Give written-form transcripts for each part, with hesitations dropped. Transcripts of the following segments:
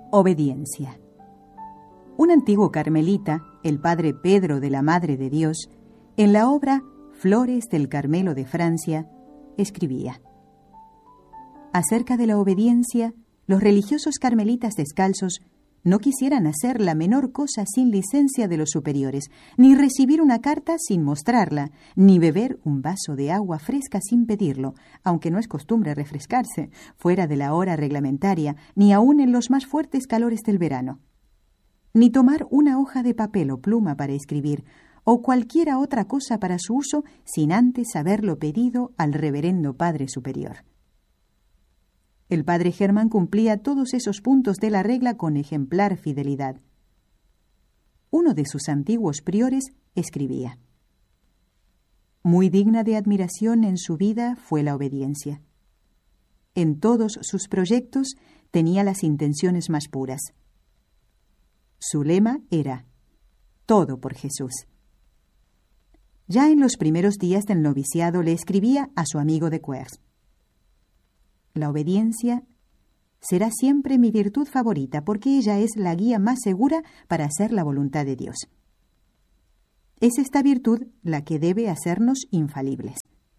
Obediencia. Un antiguo carmelita, el padre Pedro de la Madre de Dios, en la obra Flores del Carmelo de Francia, escribía: acerca de la obediencia, los religiosos carmelitas descalzos no quisieran hacer la menor cosa sin licencia de los superiores, ni recibir una carta sin mostrarla, ni beber un vaso de agua fresca sin pedirlo, aunque no es costumbre refrescarse, fuera de la hora reglamentaria, ni aun en los más fuertes calores del verano. Ni tomar una hoja de papel o pluma para escribir, o cualquiera otra cosa para su uso, sin antes haberlo pedido al reverendo Padre Superior. El padre Germán cumplía todos esos puntos de la regla con ejemplar fidelidad. Uno de sus antiguos priores escribía: muy digna de admiración en su vida fue la obediencia. En todos sus proyectos tenía las intenciones más puras. Su lema era: todo por Jesús. Ya en los primeros días del noviciado le escribía a su amigo de Cuers: la obediencia será siempre mi virtud favorita, porque ella es la guía más segura para hacer la voluntad de Dios. Es esta virtud la que debe hacernos infalibles.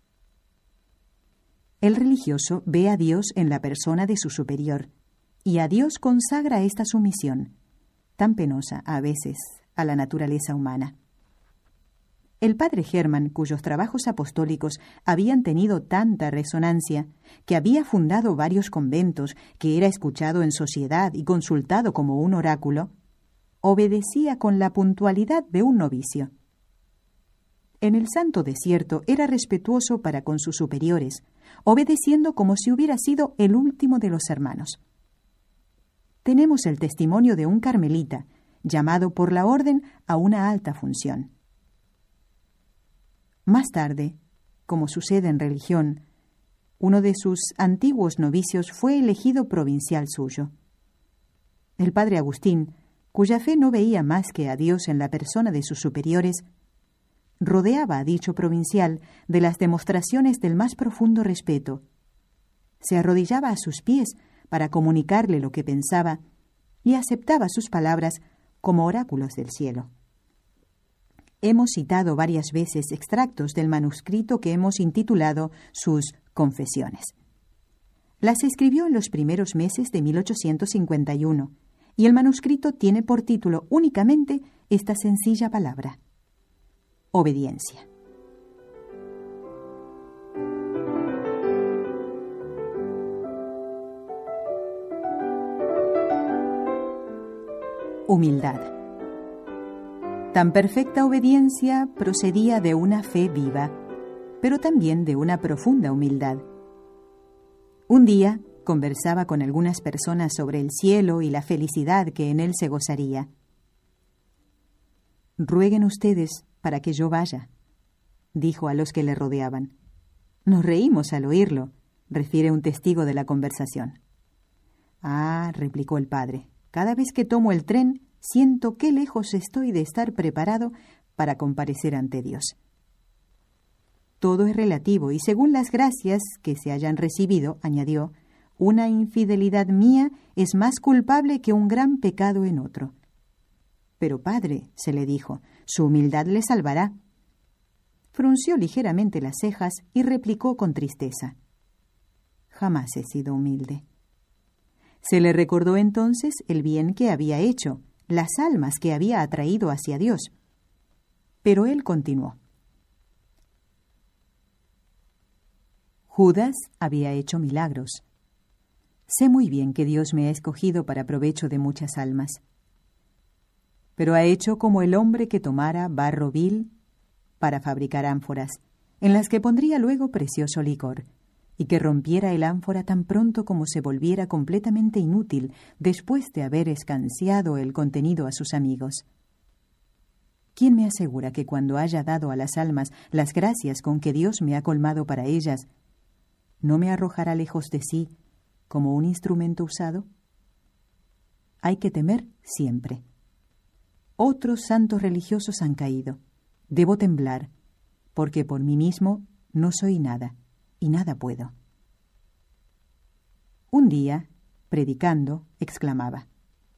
El religioso ve a Dios en la persona de su superior, y a Dios consagra esta sumisión, tan penosa a veces a la naturaleza humana. El padre Germán, cuyos trabajos apostólicos habían tenido tanta resonancia, que había fundado varios conventos, que era escuchado en sociedad y consultado como un oráculo, obedecía con la puntualidad de un novicio. En el santo desierto era respetuoso para con sus superiores, obedeciendo como si hubiera sido el último de los hermanos. Tenemos el testimonio de un carmelita, llamado por la orden a una alta función. Más tarde, como sucede en religión, uno de sus antiguos novicios fue elegido provincial suyo. El padre Agustín, cuya fe no veía más que a Dios en la persona de sus superiores, rodeaba a dicho provincial de las demostraciones del más profundo respeto. Se arrodillaba a sus pies para comunicarle lo que pensaba y aceptaba sus palabras como oráculos del cielo. Hemos citado varias veces extractos del manuscrito que hemos intitulado sus Confesiones. Las escribió en los primeros meses de 1851, y el manuscrito tiene por título únicamente esta sencilla palabra: obediencia. Humildad. Tan perfecta obediencia procedía de una fe viva, pero también de una profunda humildad. Un día conversaba con algunas personas sobre el cielo y la felicidad que en él se gozaría. «Rueguen ustedes para que yo vaya», dijo a los que le rodeaban. Nos reímos al oírlo, refiere un testigo de la conversación. «Ah», replicó el padre, «cada vez que tomo el tren, siento qué lejos estoy de estar preparado para comparecer ante Dios». Todo es relativo y según las gracias que se hayan recibido, añadió, una infidelidad mía es más culpable que un gran pecado en otro. Pero padre, se le dijo, su humildad le salvará. Frunció ligeramente las cejas y replicó con tristeza: jamás he sido humilde. Se le recordó entonces el bien que había hecho, las almas que había atraído hacia Dios. Pero él continuó: Judas había hecho milagros. Sé muy bien que Dios me ha escogido para provecho de muchas almas. Pero ha hecho como el hombre que tomara barro vil para fabricar ánforas, en las que pondría luego precioso licor, y que rompiera el ánfora tan pronto como se volviera completamente inútil después de haber escanciado el contenido a sus amigos. ¿Quién me asegura que cuando haya dado a las almas las gracias con que Dios me ha colmado para ellas, no me arrojará lejos de sí como un instrumento usado? Hay que temer siempre. Otros santos religiosos han caído. Debo temblar, porque por mí mismo no soy nada, y nada puedo. Un día, predicando, exclamaba: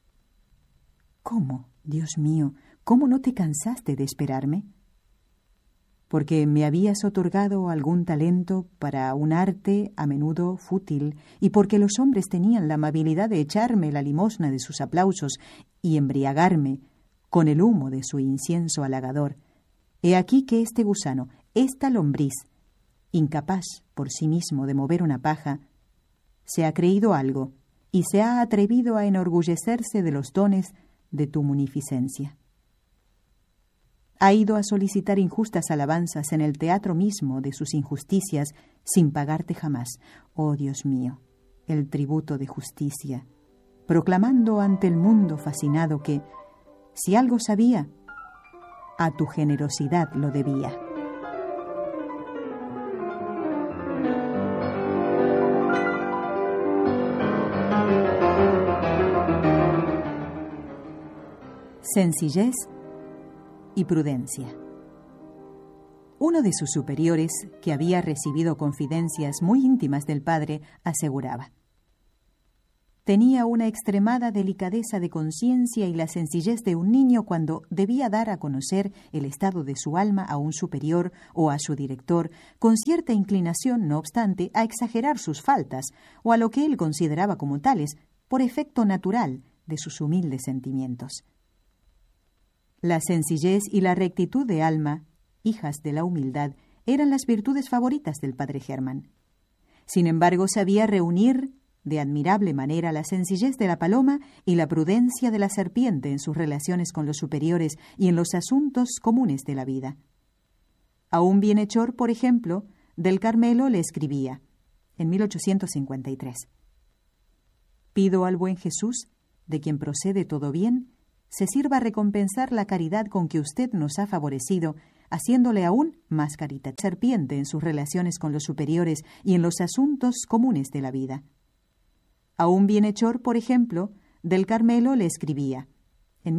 ¿Cómo, Dios mío, cómo no te cansaste de esperarme? Porque me habías otorgado algún talento para un arte a menudo fútil, y porque los hombres tenían la amabilidad de echarme la limosna de sus aplausos y embriagarme con el humo de su incienso halagador. He aquí que este gusano, esta lombriz, incapaz por sí mismo de mover una paja, se ha creído algo y se ha atrevido a enorgullecerse de los dones de tu munificencia. Ha ido a solicitar injustas alabanzas en el teatro mismo de sus injusticias sin pagarte jamás, oh Dios mío, el tributo de justicia, proclamando ante el mundo fascinado que, si algo sabía, a tu generosidad lo debía. Sencillez y prudencia. Uno de sus superiores, que había recibido confidencias muy íntimas del padre, aseguraba: tenía una extremada delicadeza de conciencia y la sencillez de un niño cuando debía dar a conocer el estado de su alma a un superior o a su director, con cierta inclinación, no obstante, a exagerar sus faltas o a lo que él consideraba como tales, por efecto natural de sus humildes sentimientos. La sencillez y la rectitud de alma, hijas de la humildad, eran las virtudes favoritas del padre Hermann. Sin embargo, sabía reunir de admirable manera la sencillez de la paloma y la prudencia de la serpiente en sus relaciones con los superiores y en los asuntos comunes de la vida. A un bienhechor, por ejemplo, del Carmelo le escribía, en 1853, «Pido al buen Jesús, de quien procede todo bien, se sirva a recompensar la caridad con que usted nos ha favorecido, haciéndole aún más caridad serpiente en sus relaciones con los superiores y en los asuntos comunes de la vida». A un bienhechor, por ejemplo, del Carmelo le escribía,